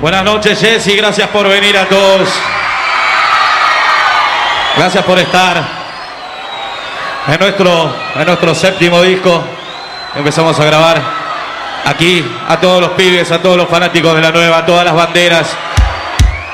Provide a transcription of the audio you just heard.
Buenas noches, Jessy, gracias por venir a todos. Gracias por estar en nuestro séptimo disco. Empezamos a grabar aquí a todos los pibes, a todos los fanáticos de la nueva, a todas las banderas.